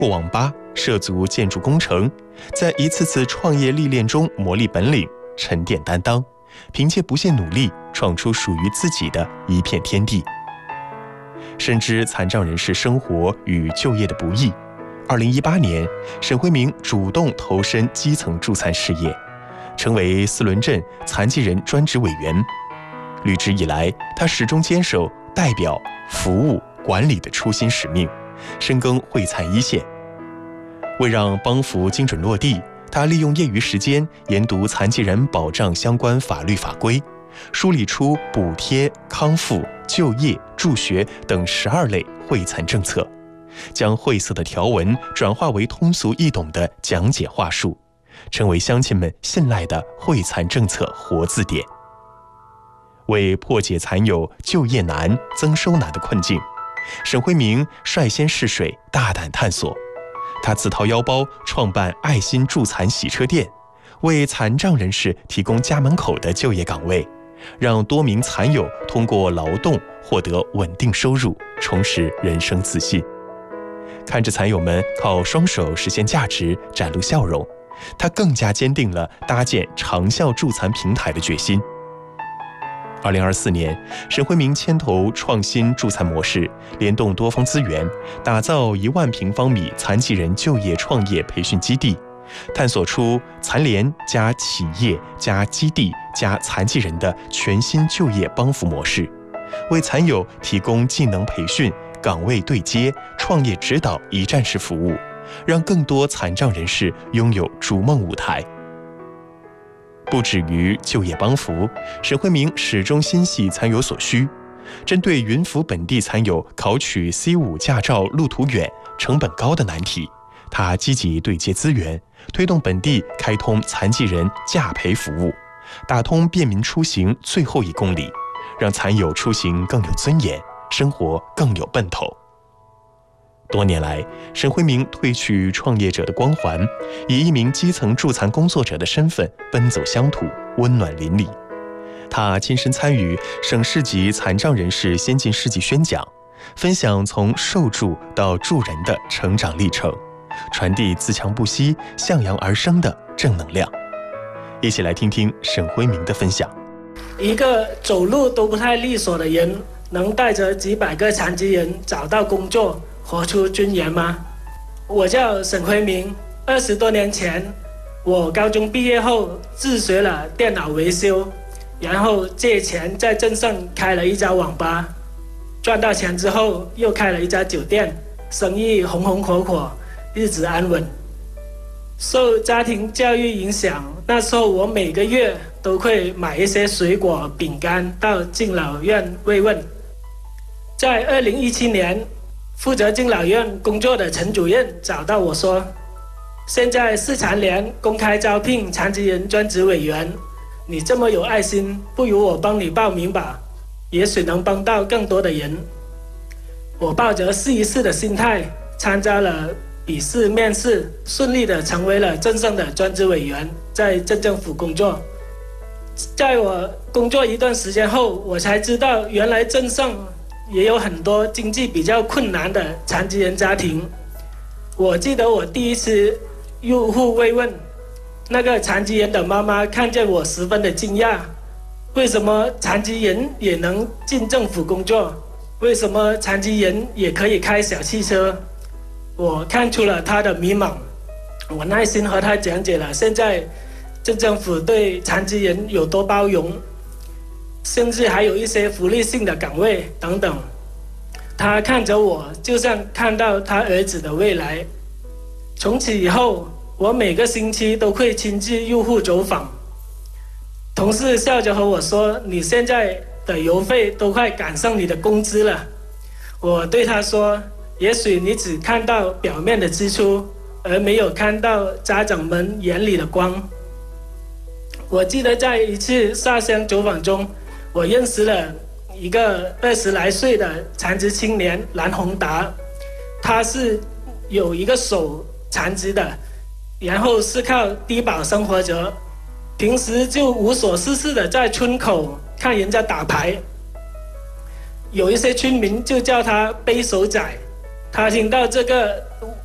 过网吧，涉足建筑工程，在一次次创业历练中磨砺本领，沉淀担当，凭借不懈努力，创出属于自己的一片天地。深知残障人士生活与就业的不易，2018年，沈辉明主动投身基层助残事业，成为四轮镇残疾人专职委员。履职以来，他始终坚守代表、服务、管理的初心使命，深耕惠残一线。为让帮扶精准落地，他利用业余时间研读残疾人保障相关法律法规，梳理出补贴、康复、就业、助学等12类惠残政策，将晦涩的条文转化为通俗易懂的讲解话术，成为乡亲们信赖的惠残政策活字典。为破解残友就业难、增收难的困境，沈辉明率先试水，大胆探索。他自掏腰包创办爱心助残洗车店，为残障人士提供家门口的就业岗位，让多名残友通过劳动获得稳定收入，重拾人生自信。看着残友们靠双手实现价值，展露笑容，他更加坚定了搭建长效助残平台的决心。2024年，沈辉明牵头创新助残模式，联动多方资源，打造1万平方米残疾人就业创业培训基地，探索出残联加企业加基地加残疾人的全新就业帮扶模式，为残友提供技能培训、岗位对接、创业指导一站式服务，让更多残障人士拥有逐梦舞台。不止于就业帮扶，沈辉明始终心系残友所需。针对云浮本地残友考取 C5 驾照路途远、成本高的难题，他积极对接资源，推动本地开通残疾人驾培服务，打通便民出行最后1公里，让残友出行更有尊严，生活更有奔头。多年来，沈辉明褪去创业者的光环，以一名基层助残工作者的身份奔走乡土，温暖邻里。他亲身参与省市级残障人士先进事迹宣讲，分享从受助到助人的成长历程，传递自强不息、向阳而生的正能量。一起来听听沈辉明的分享。 一个走路都不太利索的人，能带着几百个残疾人找到工作，活出尊严吗？我叫沈辉明，20多年前，我高中毕业后自学了电脑维修，然后借钱在镇上开了一家网吧，赚到钱之后又开了一家酒店，生意红红火火，日子安稳。受家庭教育影响，那时候我每个月都会买一些水果、饼干到敬老院慰问。在2017年，负责敬老院工作的陈主任找到我说，现在市残联公开招聘残疾人专职委员，你这么有爱心，不如我帮你报名吧，也许能帮到更多的人。我抱着试一试的心态，参加了笔试面试，顺利的成为了镇上的专职委员，在镇政府工作。在我工作一段时间后，我才知道原来镇上也有很多经济比较困难的残疾人家庭。我记得我第一次入户慰问，那个残疾人的妈妈看见我十分的惊讶，为什么残疾人也能进政府工作？为什么残疾人也可以开小汽车？我看出了他的迷茫，我耐心和他讲解了现在镇政府对残疾人有多包容，甚至还有一些福利性的岗位等等。他看着我，就像看到他儿子的未来。从此以后，我每个星期都会亲自入户走访。同事笑着和我说，你现在的邮费都快赶上你的工资了。我对他说，也许你只看到表面的支出，而没有看到家长们眼里的光。我记得在一次下乡走访中，我认识了一个20来岁的残疾青年蓝宏达，他是有一个手残疾的，然后是靠低保生活着，平时就无所事事的在村口看人家打牌，有一些村民就叫他背手仔。他听到这个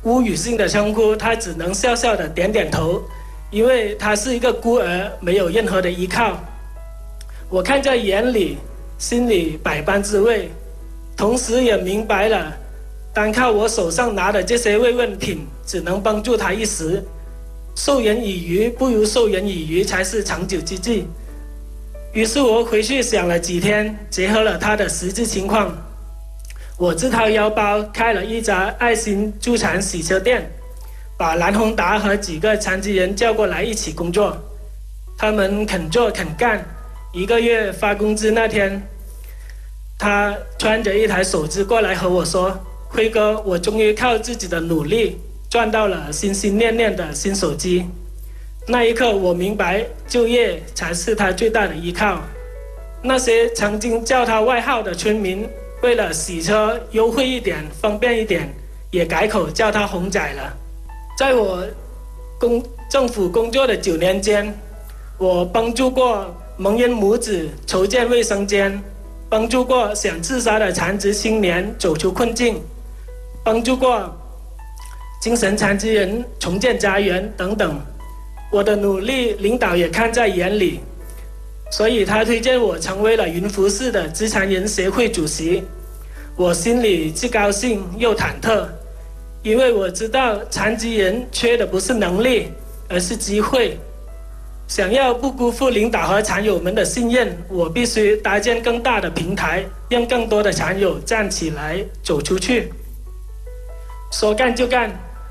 侮辱性的称呼，他只能笑笑的点点头，因为他是一个孤儿，没有任何的依靠。我看在眼里，心里百般滋味，同时也明白了，单靠我手上拿的这些慰问品，只能帮助他一时。授人以鱼不如授人以渔才是长久之计。于是我回去想了几天，结合了他的实际情况，我自掏腰包开了一家爱心助残洗车店，把蓝宏达和几个残疾人叫过来一起工作。他们肯做肯干，1个月发工资那天，他穿着一台手机过来和我说：“辉哥，我终于靠自己的努力赚到了心心念念的新手机。”那一刻我明白，就业才是他最大的依靠。那些曾经叫他外号的村民，为了洗车优惠一点方便一点，也改口叫他宏仔了。在我政府工作的9年间，我帮助过蒙人母子筹建卫生间，帮助过想自杀的残疾青年走出困境，帮助过精神残疾人重建家园等等。我的努力领导也看在眼里，所以他推荐我成为了云浮市的肢残人协会主席。我心里既高兴又忐忑，因为我知道残疾人缺的不是能力，而是机会。想要不辜负领导和残友们的信任，我必须搭建更大的平台，让更多的残友站起来走出去。说干就干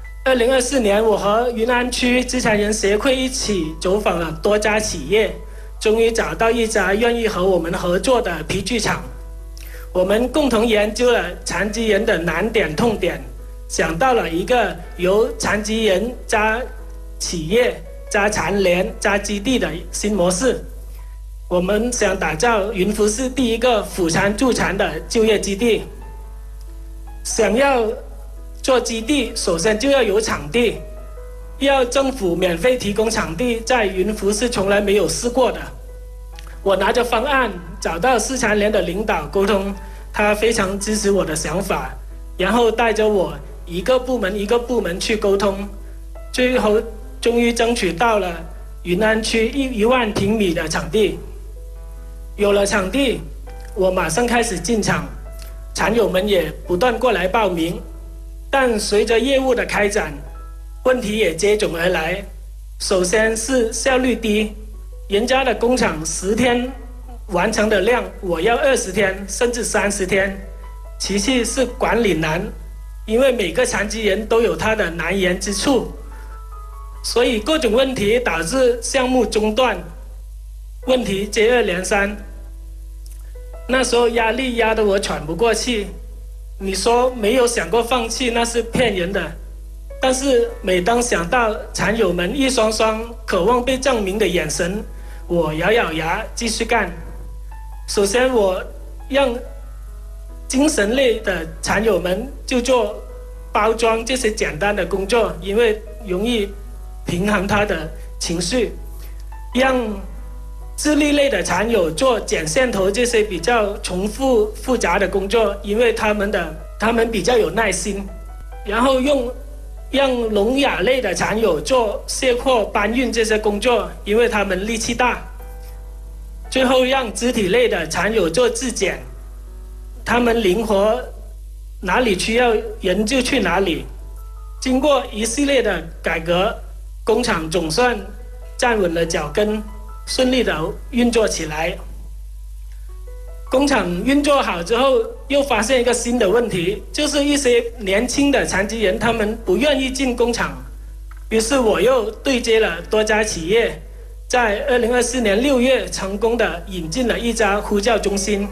，2024年，我和云安区肢残人协会一起走访了多家企业，终于找到一家愿意和我们合作的皮具厂。我们共同研究了残疾人的难点痛点，想到了一个由残疾人加企业加残联加基地的新模式。我们想打造云浮市第一个辅残助残的就业基地。想要做基地，首先就要有场地，要政府免费提供场地，在云浮是从来没有试过的。我拿着方案找到市残联的领导沟通，他非常支持我的想法，然后带着我一个部门一个部门去沟通，最后终于争取到了云安区1万平米的场地。有了场地，我马上开始进场，残友们也不断过来报名。但随着业务的开展，问题也接踵而来。首先是效率低，人家的工厂10天完成的量，我要20天甚至30天。其次是管理难，因为每个残疾人都有他的难言之处，所以各种问题导致项目中断，问题接二连三。那时候压力压得我喘不过气。你说没有想过放弃，那是骗人的。但是每当想到残友们一双双渴望被证明的眼神，我咬咬牙继续干。首先我让精神类的残友们就做包装这些简单的工作，因为容易平衡他的情绪。让智力类的残友做剪线头这些比较重复复杂的工作，因为他们比较有耐心。然后让聋哑类的残友做卸货搬运这些工作，因为他们力气大。最后让肢体类的残友做质检，他们灵活，哪里需要人就去哪里。经过一系列的改革，工厂总算站稳了脚跟，顺利的运作起来。工厂运作好之后，又发现一个新的问题，就是一些年轻的残疾人他们不愿意进工厂。于是我又对接了多家企业，在2024年6月成功的引进了一家呼叫中心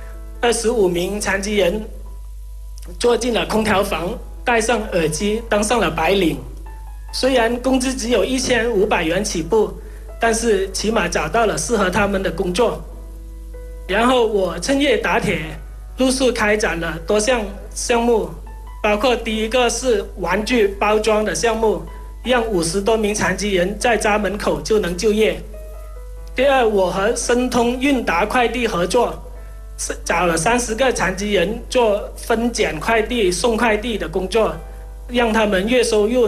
，25名残疾人坐进了空调房，戴上耳机，当上了白领。虽然工资只有1500元起步，但是起码找到了适合他们的工作。然后我趁热打铁，陆续开展了多项项目，包括第一个是玩具包装的项目，让50多名残疾人在家门口就能就业。第二，我和申通韵达快递合作，找了30个残疾人做分拣快递、送快递的工作， 让他们月收入